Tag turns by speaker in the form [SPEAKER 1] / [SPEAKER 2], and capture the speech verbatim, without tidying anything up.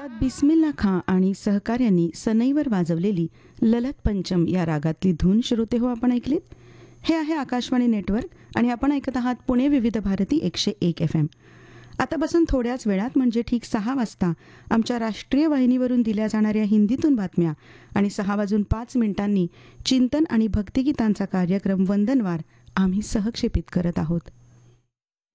[SPEAKER 1] उस्ताद बिस्मिल्ला खां आणि सहकार्यांनी सनईवर वाजवलेली ललत पंचम या रागातली धून श्रोते हो आपण ऐकलीत. हे आहे आकाशवाणी नेटवर्क आणि आपण ऐकत आहात पुणे विविध भारती एकशे एक एफ एम. आतापासून थोड्याच वेळात म्हणजे ठीक सहा वाजता आमच्या राष्ट्रीय वाहिनीवरून दिल्या जाणाऱ्या हिंदीतून बातम्या आणि सहा वाजून पाच मिनिटांनी चिंतन आणि भक्तिगीतांचा कार्यक्रम वंदनवार आम्ही सहक्षेपित करत आहोत.